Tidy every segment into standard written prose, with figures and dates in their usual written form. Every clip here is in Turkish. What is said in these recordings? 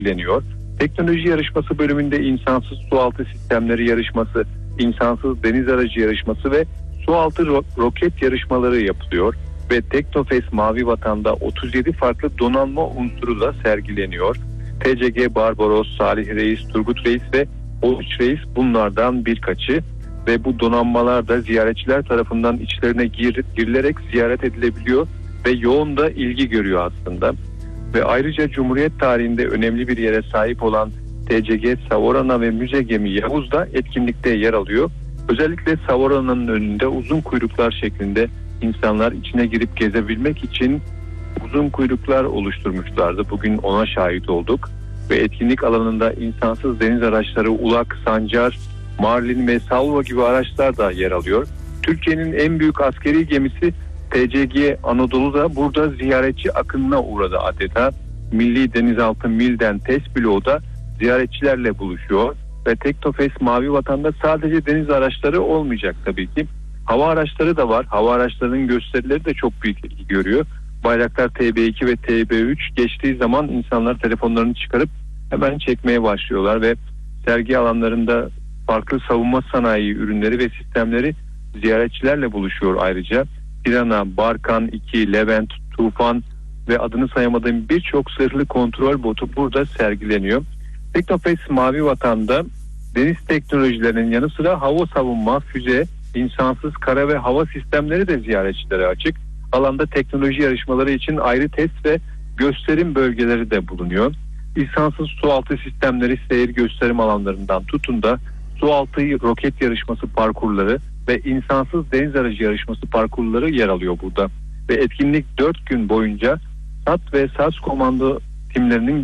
sergileniyor. Teknoloji yarışması bölümünde insansız sualtı sistemleri yarışması, insansız deniz aracı yarışması ve sualtı roket yarışmaları yapılıyor. Ve Teknofest Mavi Vatan'da 37 farklı donanma unsuru da sergileniyor. TCG Barbaros, Salih Reis, Turgut Reis ve Oruç Reis bunlardan birkaçı. Ve bu donanmalar da ziyaretçiler tarafından içlerine girilerek ziyaret edilebiliyor ve yoğun da ilgi görüyor aslında. Ve ayrıca Cumhuriyet tarihinde önemli bir yere sahip olan TCG Savorana ve müze gemi Yavuz da etkinlikte yer alıyor. Özellikle Savorana'nın önünde uzun kuyruklar şeklinde insanlar içine girip gezebilmek için uzun kuyruklar oluşturmuşlardı. Bugün ona şahit olduk. Ve etkinlik alanında insansız deniz araçları Ulak, Sancar, Marlin ve Salvo gibi araçlar da yer alıyor. Türkiye'nin en büyük askeri gemisi TCG Anadolu da burada ziyaretçi akınına uğradı adeta. Milli Denizaltı Mil'den test bloğu da ziyaretçilerle buluşuyor. Ve Teknofest Mavi Vatan'da sadece deniz araçları olmayacak tabii ki. Hava araçları da var. Hava araçlarının gösterileri de çok büyük ilgi görüyor. Bayraktar TB2 ve TB3 geçtiği zaman insanlar telefonlarını çıkarıp hemen çekmeye başlıyorlar ve sergi alanlarında farklı savunma sanayi ürünleri ve sistemleri ziyaretçilerle buluşuyor ayrıca. Pirana, Barkan 2, Levent, Tufan ve adını sayamadığım birçok zırhlı kontrol botu burada sergileniyor. Teknofest Mavi Vatan'da deniz teknolojilerinin yanı sıra hava savunma, füze, insansız kara ve hava sistemleri de ziyaretçilere açık. Alanda teknoloji yarışmaları için ayrı test ve gösterim bölgeleri de bulunuyor. İnsansız sualtı sistemleri seyir gösterim alanlarından tutun da sualtı roket yarışması parkurları ve insansız deniz aracı yarışması parkurları yer alıyor burada. Ve etkinlik 4 gün boyunca SAT ve SAS komando timlerinin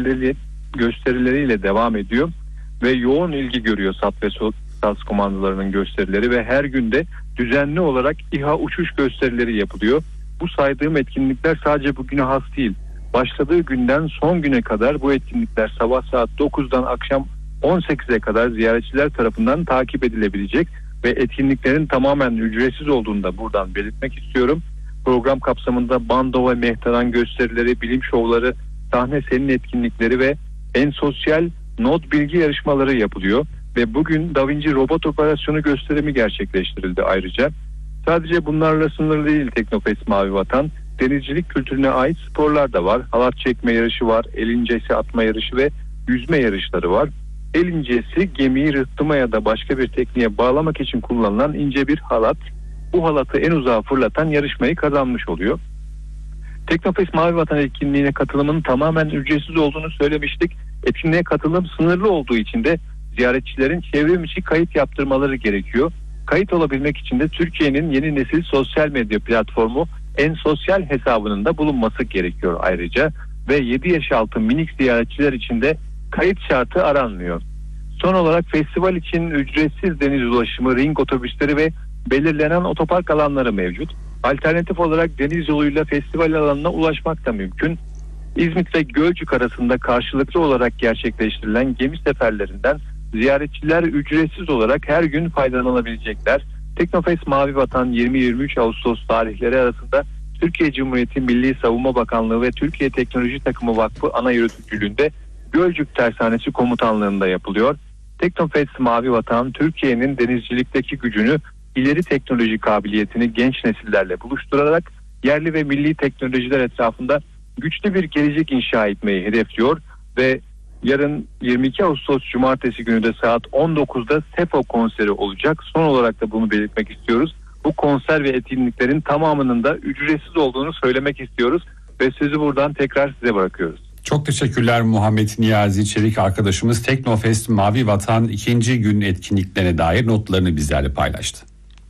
gösterileriyle devam ediyor. Ve yoğun ilgi görüyor SAT ve SAS komandolarının gösterileri ve her günde düzenli olarak İHA uçuş gösterileri yapılıyor. Bu saydığım etkinlikler sadece bugüne has değil. Başladığı günden son güne kadar bu etkinlikler sabah saat 9'dan akşam 18'e kadar ziyaretçiler tarafından takip edilebilecek ve etkinliklerin tamamen ücretsiz olduğunu da buradan belirtmek istiyorum. Program kapsamında bando ve mehtaran gösterileri, bilim şovları, sahne senin etkinlikleri ve en sosyal not bilgi yarışmaları yapılıyor. Ve bugün Da Vinci robot operasyonu gösterimi gerçekleştirildi ayrıca. Sadece bunlarla sınırlı değil Teknofest Mavi Vatan. Denizcilik kültürüne ait sporlar da var. Halat çekme yarışı var, el incesi atma yarışı ve yüzme yarışları var. El incesi gemiyi rıhtıma ya da başka bir tekniğe bağlamak için kullanılan ince bir halat. Bu halatı en uzağa fırlatan yarışmayı kazanmış oluyor. Teknofest Mavi Vatan etkinliğine katılımın tamamen ücretsiz olduğunu söylemiştik. Etkinliğe katılım sınırlı olduğu için de ziyaretçilerin çevrim içi kayıt yaptırmaları gerekiyor. Kayıt olabilmek için de Türkiye'nin yeni nesil sosyal medya platformu En Sosyal hesabının da bulunması gerekiyor ayrıca. Ve 7 yaş altı minik ziyaretçiler için de kayıt şartı aranmıyor. Son olarak festival için ücretsiz deniz ulaşımı, ring otobüsleri ve belirlenen otopark alanları mevcut. Alternatif olarak deniz yoluyla festival alanına ulaşmak da mümkün. İzmit ve Gölcük arasında karşılıklı olarak gerçekleştirilen gemi seferlerinden ziyaretçiler ücretsiz olarak her gün faydalanabilecekler. Teknofest Mavi Vatan 20-23 Ağustos tarihleri arasında Türkiye Cumhuriyeti Milli Savunma Bakanlığı ve Türkiye Teknoloji Takımı Vakfı ana yürütücülüğünde Gölcük Tersanesi Komutanlığı'nda yapılıyor. Teknofest Mavi Vatan Türkiye'nin denizcilikteki gücünü, ileri teknoloji kabiliyetini genç nesillerle buluşturarak yerli ve milli teknolojiler etrafında güçlü bir gelecek inşa etmeyi hedefliyor ve yarın 22 Ağustos Cumartesi günü de saat 19'da SEFO konseri olacak. Son olarak da bunu belirtmek istiyoruz. Bu konser ve etkinliklerin tamamının da ücretsiz olduğunu söylemek istiyoruz ve sözü buradan tekrar size bırakıyoruz. Çok teşekkürler Muhammed Niyazi Çelik arkadaşımız. Teknofest Mavi Vatan 2. gün etkinliklerine dair notlarını bizlerle paylaştı.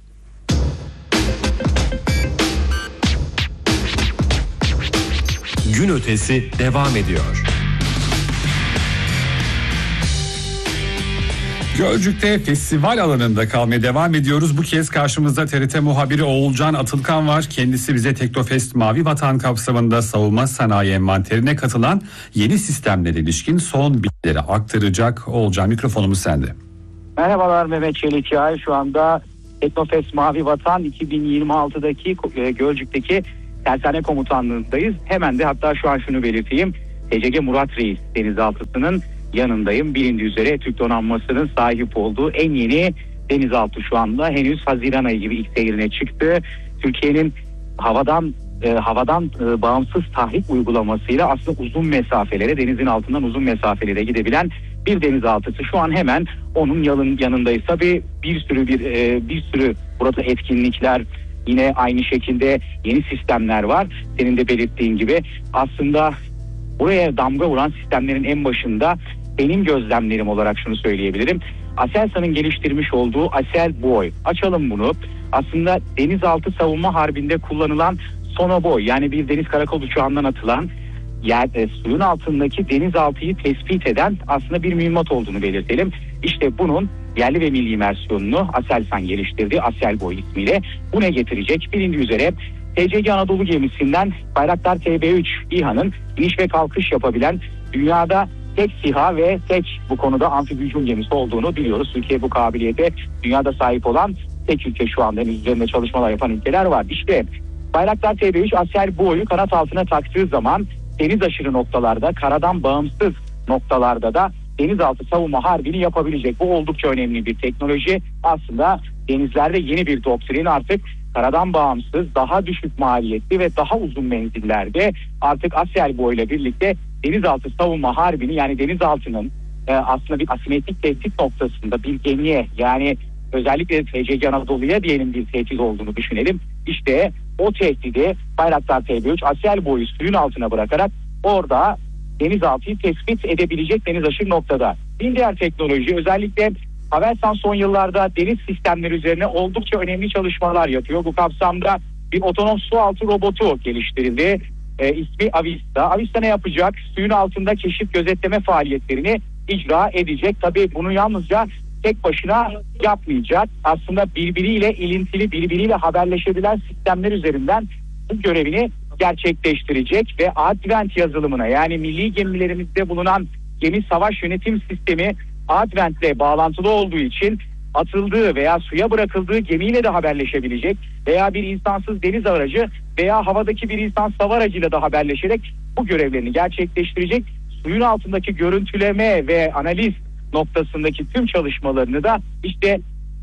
Gün ötesi devam ediyor. Gölcük'te festival alanında kalmaya devam ediyoruz. Bu kez karşımızda TRT muhabiri Oğulcan Atılkan var. Kendisi bize Teknofest Mavi Vatan kapsamında savunma sanayi envanterine katılan yeni sistemlere ilişkin son bilgileri aktaracak. Oğulcan, mikrofonumuz sende. Merhabalar Mehmet Çelikyay. Şu anda Teknofest Mavi Vatan 2026'daki Gölcük'teki Tersane Komutanlığı'ndayız. Hemen de hatta şu an şunu belirteyim. TCG Murat Reis denizaltısının yanındayım. Bilindiği üzere Türk donanmasının sahip olduğu en yeni denizaltı şu anda henüz Haziran ayı gibi ilk seyrine çıktı. Türkiye'nin havadan bağımsız tahrik uygulamasıyla aslında uzun mesafelere, denizin altından uzun mesafelere gidebilen bir denizaltısı. Şu an hemen onun yanındayız. Tabii bir sürü burada etkinlikler, yine aynı şekilde yeni sistemler var. Senin de belirttiğin gibi aslında buraya damga vuran sistemlerin en başında benim gözlemlerim olarak şunu söyleyebilirim. Aselsan'ın geliştirmiş olduğu Aselboy. Açalım bunu. Aslında denizaltı savunma harbinde kullanılan sonoboy, yani bir deniz karakol uçağından atılan suyun altındaki denizaltıyı tespit eden aslında bir mühimmat olduğunu belirtelim. İşte bunun yerli ve milli versiyonunu Aselsan geliştirdi. Aselboy ismiyle. Bu ne getirecek? Bilindiği üzere TCG Anadolu gemisinden Bayraktar TB3 İHA'nın iniş ve kalkış yapabilen dünyada tek SİHA ve tek bu konuda amfibi hücum gemisi olduğunu biliyoruz. Türkiye bu kabiliyete dünyada sahip olan tek ülke şu anda. Üzerinde çalışmalar yapan ülkeler var. İşte Bayraktar TB3 Aselboy'u kanat altına taktığı zaman deniz aşırı noktalarda, karadan bağımsız noktalarda da denizaltı savunma harbini yapabilecek. Bu oldukça önemli bir teknoloji. Aslında denizlerde yeni bir doktrin, artık karadan bağımsız, daha düşük maliyetli ve daha uzun menzillerde artık Aselboy ile birlikte denizaltı savunma harbini, yani denizaltının aslında bir asimetrik tehdit noktasında bir gemiye, yani özellikle TCG Anadolu'ya diyelim bir tehdit olduğunu düşünelim. İşte o tehdidi Bayraktar TB3 Aselboy'u suyun altına bırakarak orada denizaltıyı tespit edebilecek deniz aşırı noktada. Bir diğer teknoloji, özellikle Havelsan son yıllarda deniz sistemleri üzerine oldukça önemli çalışmalar yapıyor. Bu kapsamda bir otonom su altı robotu geliştirildi. İsmi Avista. Avista ne yapacak? Suyun altında keşif gözetleme faaliyetlerini icra edecek. Tabii bunu yalnızca tek başına yapmayacak. Aslında birbiriyle ilintili, birbiriyle haberleşebilen sistemler üzerinden bu görevini gerçekleştirecek ve Advent yazılımına, yani milli gemilerimizde bulunan gemi savaş yönetim sistemi Advent'le bağlantılı olduğu için atıldığı veya suya bırakıldığı gemiyle de haberleşebilecek veya bir insansız deniz aracı veya havadaki bir insansız hava aracıyla da haberleşerek bu görevlerini gerçekleştirecek. Suyun altındaki görüntüleme ve analiz noktasındaki tüm çalışmalarını da işte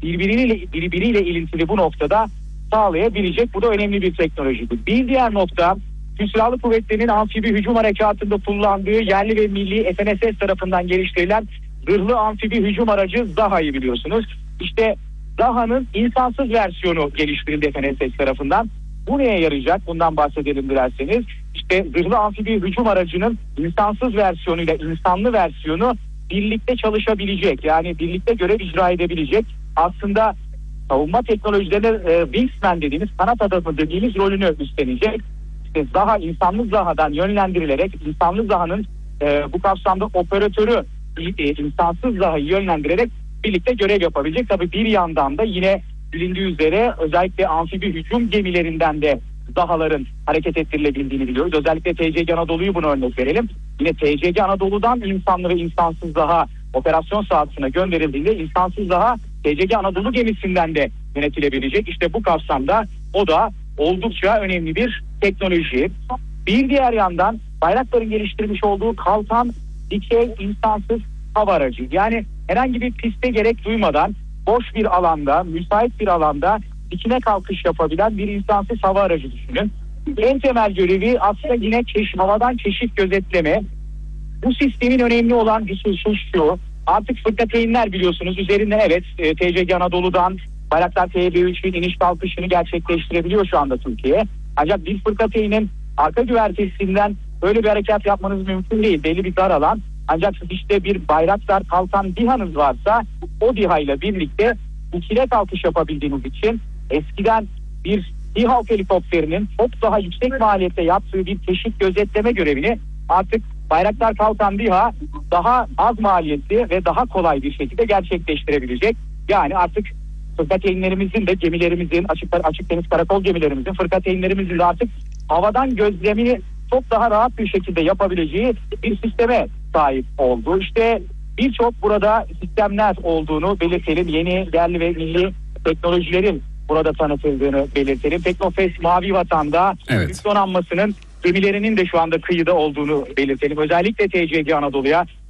birbiriyle ilintili bu noktada sağlayabilecek. Bu da önemli bir teknolojidir. Bir diğer nokta, Türk Silahlı Kuvvetleri'nin amfibi hücum harekatında kullandığı yerli ve milli FNSS tarafından geliştirilen zırhlı amfibi hücum aracı Zaha'yı biliyorsunuz. İşte Zaha'nın insansız versiyonu geliştirildi FNSS tarafından. Bu neye yarayacak? Bundan bahsedelim dilerseniz. İşte zırhlı amfibi hücum aracının insansız versiyonuyla insanlı versiyonu birlikte çalışabilecek. Yani birlikte görev icra edebilecek. Aslında savunma teknolojilerinde Wingsman dediğimiz, kanat adamı dediğimiz rolünü üstlenecek. İşte Zaha, insanlı Zaha'dan yönlendirilerek insanlı Zaha'nın bu kapsamda operatörü insansız Zaha'yı yönlendirerek birlikte görev yapabilecek. Tabii bir yandan da yine bilindiği üzere özellikle amfibi hücum gemilerinden de Zaha'ların hareket ettirilebildiğini biliyoruz. Özellikle TCG Anadolu'yu buna örnek verelim. Yine TCG Anadolu'dan insanlı ve insansız Zaha operasyon sahasına gönderildiğinde insansız Zaha TCG Anadolu gemisinden de yönetilebilecek. İşte bu kapsamda o da oldukça önemli bir teknoloji. Bir diğer yandan Bayraktar'ın geliştirmiş olduğu kalkan dikey insansız hava aracı. Yani herhangi bir piste gerek duymadan boş bir alanda, müsait bir alanda dikine kalkış yapabilen bir insansız hava aracı düşünün. En temel görevi aslında yine havadan keşif gözetleme. Bu sistemin önemli olan bir husus şu: artık fırkateynler biliyorsunuz üzerinden TCG Anadolu'dan Bayraktar TB3'ün iniş kalkışını gerçekleştirebiliyor şu anda Türkiye. Ancak bir fırkateynin arka güvertesinden böyle bir harekat yapmanız mümkün değil. Belli bir dar alan. Ancak işte bir Bayraktar kalkan DİHA'nız varsa o DİHA ile birlikte ikile kalkış yapabildiğiniz için eskiden bir DİHA helikopterinin çok daha yüksek maliyette yaptığı bir keşif gözetleme görevini artık Bayraktar Kalkan DİHA daha az maliyetli ve daha kolay bir şekilde gerçekleştirebilecek. Yani artık fırkateynlerimizin de gemilerimizin, açık deniz karakol gemilerimizin, fırkateynlerimizin de artık havadan gözlemini çok daha rahat bir şekilde yapabileceği bir sisteme sahip oldu. İşte birçok burada sistemler olduğunu belirtelim. Yeni yerli ve milli teknolojilerin burada tanıtıldığını belirtelim. Teknofest Mavi Vatan'da Türk donanmasının gemilerinin de şu anda kıyıda olduğunu belirtelim. Özellikle TCG Anadolu'ya